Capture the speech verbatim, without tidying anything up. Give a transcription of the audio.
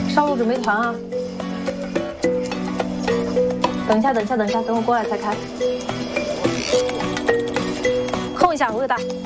上路准备团啊！等一下，等一下，等一下，等我过来才开。控一下，我有大。